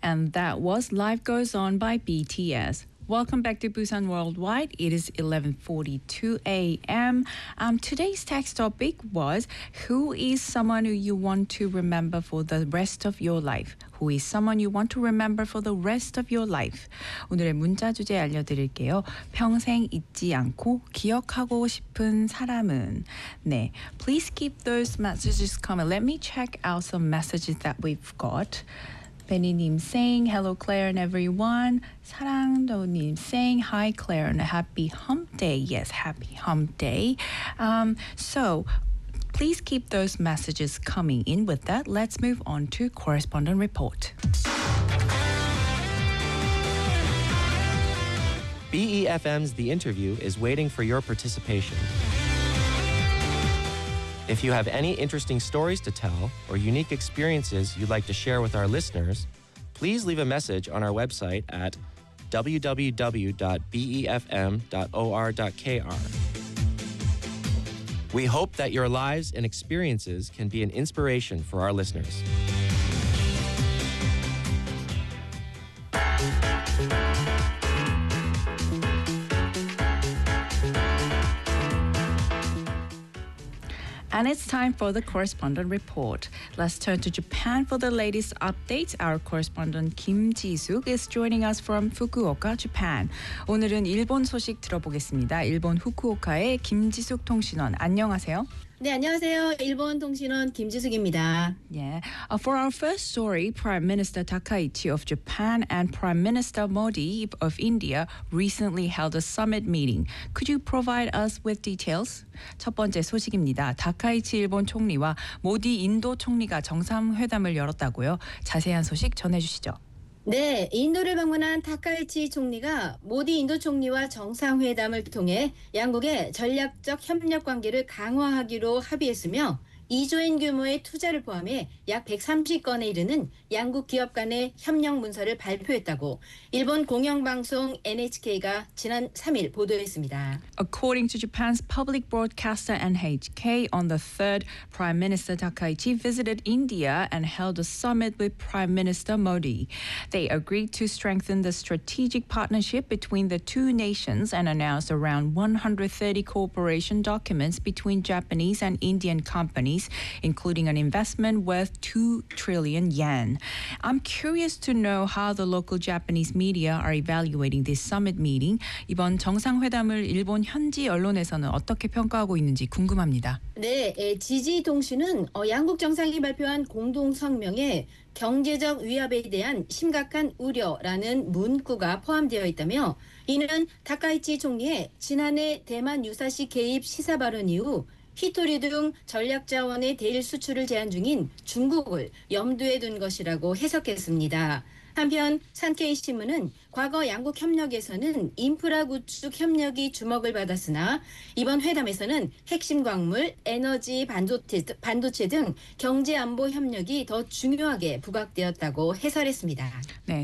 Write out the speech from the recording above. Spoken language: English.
And that was Life Goes On by BTS. Welcome back to Busan Worldwide. It is 11:42 a.m. Today's text topic was, who is someone who you want to remember for the rest of your life? Who is someone you want to remember for the rest of your life? 오늘의 문자 주제 알려드릴게요. 평생 잊지 않고 기억하고 싶은 사람은? 네, please keep those messages coming. Let me check out some messages that we've got. Benny님 saying hello Claire and everyone. 사랑도님 saying hi Claire and happy hump day. Yes, happy hump day. So please keep those messages coming in. With that, let's move on to correspondent report. BEFM's The Interview is waiting for your participation. If you have any interesting stories to tell or unique experiences you'd like to share with our listeners, please leave a message on our website at www.befm.or.kr. We hope that your lives and experiences can be an inspiration for our listeners. And it's time for the correspondent report. Let's turn to Japan for the latest updates. Our correspondent Kim Ji-suk is joining us from Fukuoka, Japan. 오늘은 일본 소식 들어보겠습니다. 일본 후쿠오카의 김지숙 통신원, 안녕하세요. 네, 안녕하세요. 일본 통신원 김지숙입니다. Yeah. For our first story, Prime Minister Takaichi of Japan and Prime Minister Modi of India recently held a summit meeting. Could you provide us with details? 첫 번째 소식입니다. 다카이치 일본 총리와 모디 인도 총리가 정상회담을 열었다고요. 자세한 소식 전해주시죠. 네, 인도를 방문한 타카이치 총리가 모디 인도 총리와 정상회담을 통해 양국의 전략적 협력 관계를 강화하기로 합의했으며 2조엔 규모의 투자를 포함해 약 130건에 이르는 양국 기업 간의 협력 문서를 발표했다고 일본 공영방송 NHK가 지난 3일 보도했습니다. According to Japan's public broadcaster NHK, on the 3rd, Prime Minister Takaichi visited India and held a summit with Prime Minister Modi. They agreed to strengthen the strategic partnership between the two nations and announced around 130 cooperation documents between Japanese and Indian companies, including an investment worth 2 trillion yen. I'm curious to know how the local Japanese media are evaluating this summit meeting. 이번 정상회담을 일본 현지 언론에서는 어떻게 평가하고 있는지 궁금합니다. 네, 지지통신은 양국 정상이 발표한 공동 성명에 경제적 위협에 대한 심각한 우려라는 문구가 포함되어 있다며, 이는 타카이치 총리의 지난해 대만 유사시 개입 시사 발언 이후 히토리 등 전략 자원의 대일 수출을 제한 중인 중국을 염두에 둔 것이라고 해석했습니다. 한편 산케이 신문은 과거 양국 협력에서는 인프라 구축 협력이 주목을 받았으나 이번 회담에서는 핵심 광물, 에너지, 반도체 등 경제 안보 협력이 더 중요하게 부각되었다고 해설했습니다. 네.